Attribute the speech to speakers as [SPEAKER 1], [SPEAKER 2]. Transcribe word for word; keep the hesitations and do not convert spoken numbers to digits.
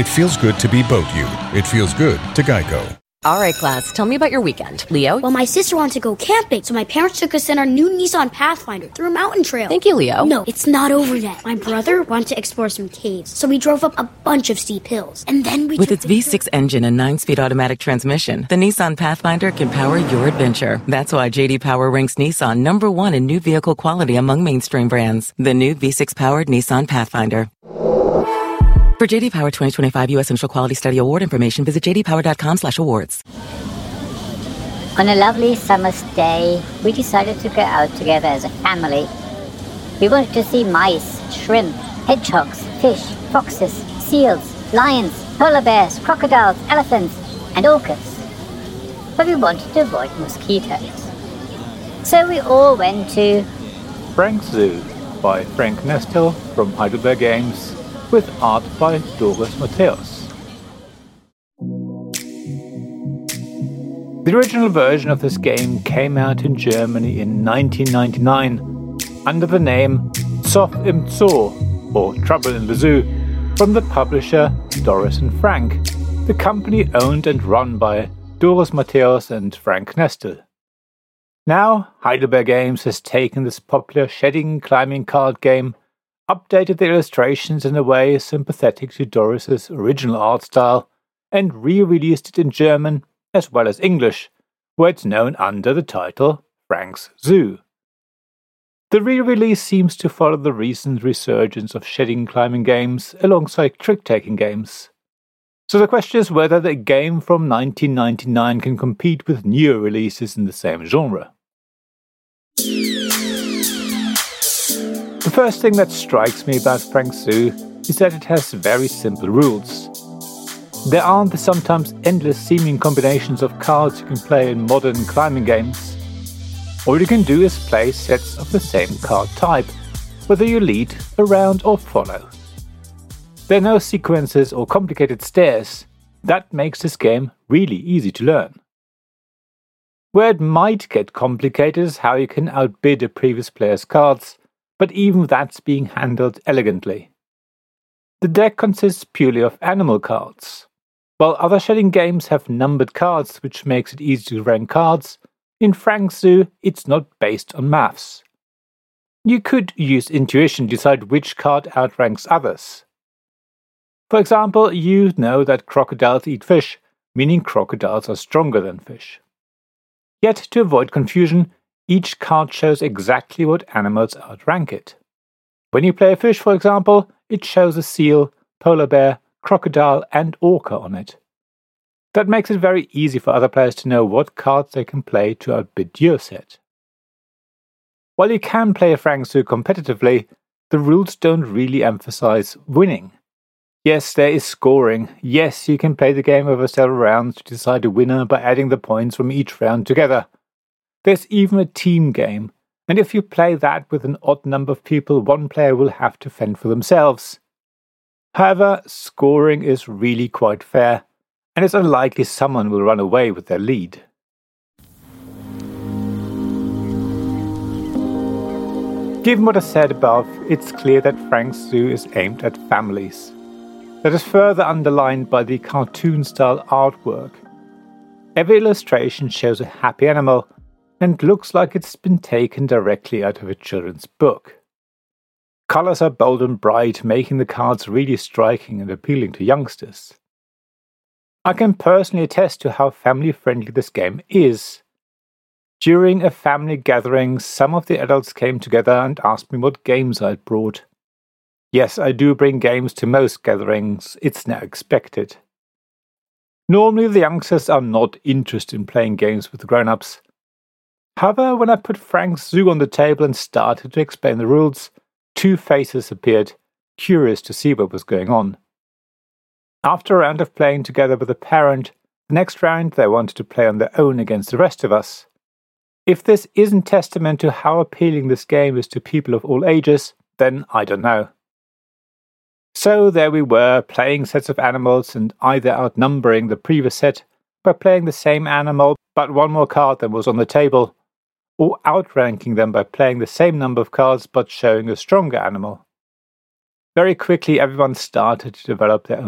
[SPEAKER 1] It feels good to be boat you. It feels good to Geico.
[SPEAKER 2] All right, class, tell me about your weekend. Leo?
[SPEAKER 3] Well, my sister wanted to go camping, so my parents took us in our new Nissan Pathfinder through a mountain trail.
[SPEAKER 2] Thank you, Leo.
[SPEAKER 3] No, it's not over yet. My brother wanted to explore some caves, so we drove up a bunch of steep hills. And then we
[SPEAKER 4] With
[SPEAKER 3] took
[SPEAKER 4] its V six engine and nine-speed automatic transmission, the Nissan Pathfinder can power your adventure. That's why J D Power ranks Nissan number one in new vehicle quality among mainstream brands. The new V six-powered Nissan Pathfinder. For J D Power twenty twenty-five U S Initial Quality Study Award information, visit j d power dot com slash awards.
[SPEAKER 5] On a lovely summer's day, we decided to go out together as a family. We wanted to see mice, shrimp, hedgehogs, fish, foxes, seals, lions, polar bears, crocodiles, elephants, and orcas. But we wanted to avoid mosquitoes. So we all went to
[SPEAKER 6] Frank's Zoo by Frank Nestle from Heidelberg Games, with art by Doris Matthäus. The original version of this game came out in Germany in nineteen ninety-nine under the name Zoff im Zoo, or Trouble in the Zoo, from the publisher Doris and Frank, the company owned and run by Doris Matthäus and Frank Nestle. Now, Heidelberg Games has taken this popular shedding climbing card game, updated the illustrations in a way sympathetic to Doris's original art style, and re-released it in German as well as English, where it's known under the title Frank's Zoo. The re-release seems to follow the recent resurgence of shedding climbing games alongside trick-taking games. So the question is whether the game from nineteen ninety-nine can compete with newer releases in the same genre. The first thing that strikes me about Frank's Zoo is that it has very simple rules. There aren't the sometimes endless seeming combinations of cards you can play in modern climbing games. All you can do is play sets of the same card type, whether you lead, around or follow. There are no sequences or complicated stairs. That makes this game really easy to learn. Where it might get complicated is how you can outbid a previous player's cards, but even that's being handled elegantly. The deck consists purely of animal cards. While other shedding games have numbered cards, which makes it easy to rank cards, in Frank's Zoo it's not based on maths. You could use intuition to decide which card outranks others. For example, you know that crocodiles eat fish, meaning crocodiles are stronger than fish. Yet, to avoid confusion, each card shows exactly what animals outrank it. When you play a fish, for example, it shows a seal, polar bear, crocodile and orca on it. That makes it very easy for other players to know what cards they can play to outbid your set. While you can play a Frank's Zoo competitively, the rules don't really emphasize winning. Yes, there is scoring. Yes, you can play the game over several rounds to decide a winner by adding the points from each round together. There's even a team game, and if you play that with an odd number of people, one player will have to fend for themselves. However, scoring is really quite fair, and it's unlikely someone will run away with their lead. Given what I said above, it's clear that Frank's Zoo is aimed at families. That is further underlined by the cartoon-style artwork. Every illustration shows a happy animal, and looks like it's been taken directly out of a children's book. Colours are bold and bright, making the cards really striking and appealing to youngsters. I can personally attest to how family-friendly this game is. During a family gathering, some of the adults came together and asked me what games I'd brought. Yes, I do bring games to most gatherings, it's now expected. Normally the youngsters are not interested in playing games with the grown-ups. However, when I put Frank's Zoo on the table and started to explain the rules, two faces appeared, curious to see what was going on. After a round of playing together with a parent, the next round they wanted to play on their own against the rest of us. If this isn't testament to how appealing this game is to people of all ages, then I don't know. So there we were, playing sets of animals and either outnumbering the previous set by playing the same animal but one more card than was on the table, or outranking them by playing the same number of cards but showing a stronger animal. Very quickly everyone started to develop their own